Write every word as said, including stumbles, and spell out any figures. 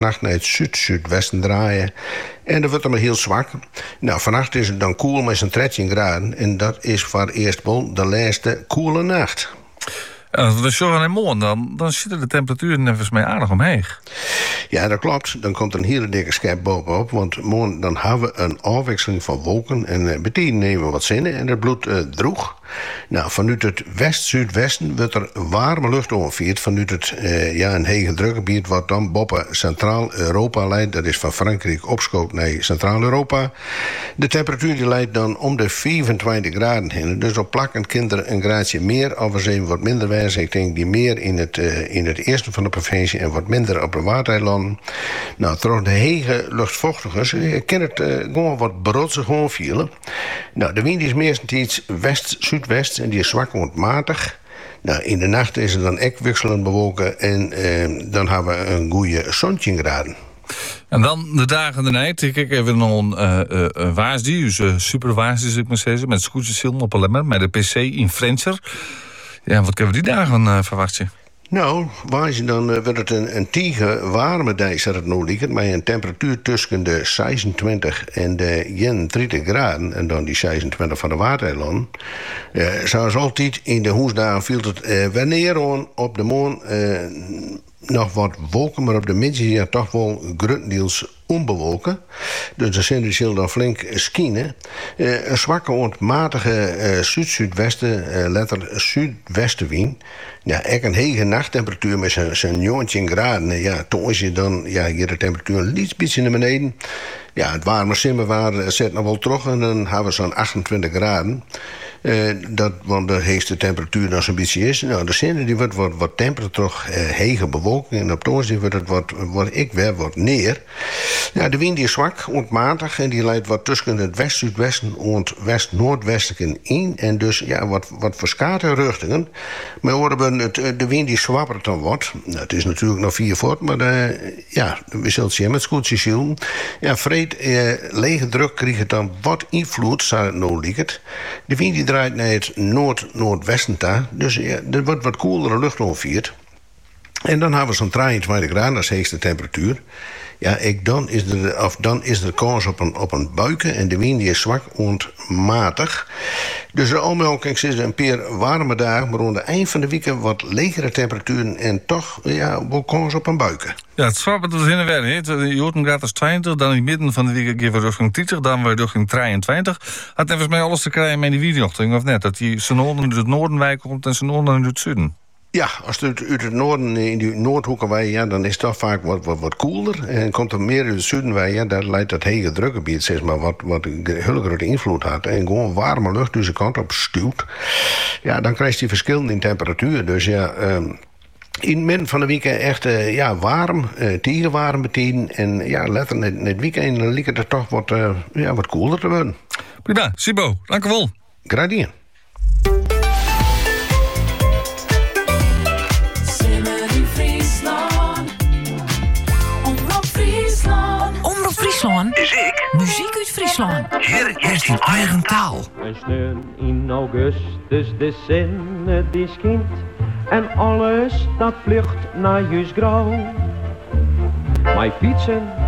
nacht naar het zuid-zuidwesten draaien. En dat wordt dan maar heel zwak. Nou, vannacht is het dan koel met zo'n dertien graden. En dat is voor eerst wel de laatste koele nacht. En als we de zorgen en morgen, dan, dan zitten de temperaturen even mee aardig omheen. Ja, dat klopt. Dan komt een hele dikke schep bovenop. Want morgen dan hebben we een afwisseling van wolken. En uh, meteen nemen we wat zinnen en het bloed uh, droeg. Nou, vanuit het west-zuidwesten wordt er warme lucht ongeveer. Vanuit het uh, ja, een hege drukgebied wat dan boven Centraal-Europa leidt. Dat is van Frankrijk opschoot naar Centraal-Europa. De temperatuur die leidt dan om de vijfentwintig graden heen. Dus op plakken kinderen een graadje meer of eens even wat minder wijze. Ik denk die meer in het, uh, in het eerste van de provincie en wat minder op de Waardeilanden. Nou, door de hege luchtvochtigers uh, kan het uh, gewoon wat brotsig gewoon vielen. Nou, de wind is meestens west-zuidwest en die is zwak ontmatig. Nou, in de nacht is het dan ook wisselend bewolken en uh, dan hebben we een goede zoontien graden. En dan de dagen erna, ik kijk even nog een uh, uh, waarsdi, dus uh, super waarsdi, zou ik maar zeggen, met scootjeszilm op alleen met de P C in Frencher. Ja, wat kunnen we die dagen uh, verwachten? Nou, waar je dan uh, wordt het een, een tige warme dag, dat het nou ligt, met een temperatuur tussen de zesentwintig en de eenendertig graden, en dan die zesentwintig van de Waardeilanden. Uh, zoals altijd in de hoesdagen viel het uh, wanneer op de maan uh, nog wat wolken, maar op de middag ja, toch wel grotendeels onbewolken. Dus de zin zal dan flink schijnen. Uh, een zwakke ontmatige uh, zuid-zuidwesten, uh, letter zuidwestenwind. Ja, echt een hege nachttemperatuur met zijn negentien graden. Ja, toen is je dan ja, hier de temperatuur een iets beetje naar beneden. Ja, het warme simmerwaar zet nog wel terug en dan hebben we zo'n achtentwintig graden. Uh, dat, want de heegste temperatuur dan zo'n beetje is. Nou, de zinnen die wordt wat, wat temperatuur toch uh, hege bewolking. En op de oorlog wordt het wat, wat ik weer wat neer. Ja, de wind is zwak, ontmatig. En die leidt wat tussen het west-zuidwesten en west-noordwesten in. En dus ja, wat, wat verschate richtingen. Maar horen we het, de wind die zwappert dan wat. Nou, het is natuurlijk nog vier voort, maar uh, ja, we zullen zien met scootjes zien. Ja, vreed uh, lege druk krijgt het dan wat invloed, zou het nou lijkt. De wind die draait naar het noord-noordwesten daar. Dus ja, er wordt wat koelere lucht ongeveer. En dan hebben we zo'n drieëntwintig graden als heegste temperatuur. Ja, ik, dan, is er, of dan is er kans op een, op een buiken en de wind die is zwak ontmatig. Dus allemaal kan ik zeggen, een paar warme dagen, maar rond het eind van de week wat legere temperaturen en toch ja, wel kans op een buiken. Ja, het zwappert dus in de werk. Je hoort een graad als twintig, dan in het midden van de week geven we richting dertig, dan weer richting drieëntwintig. Had even mij alles te krijgen met die videochting, of net? Dat die zijn noorden uit het noorden wijk komt en zijn noorden uit het zuiden. Ja, als het uit het noorden in die Noordhoeken wij, ja, dan is dat vaak wat, wat, wat koeler. En komt er meer uit het zuiden wij, ja, daar leidt dat hege drukgebied, zeg maar, wat, wat een hele grote invloed had. En gewoon warme lucht dus de kant op stuwt. Ja, dan krijg je die verschillen in temperatuur. Dus ja, um, in het midden van de weekend echt uh, ja, warm, uh, tegenwarm meteen. En ja, letterlijk in het weekend dan lijkt het toch wat, uh, ja, wat koeler te worden. Prima, Sibo, dank u wel. Gradien. Is ik? Muziek uit Friesland. Hier heeft in eigen taal. Een steun in augustus, de zon die schijnt. En alles dat vlucht naar Jusgrauw. Mijn fietsen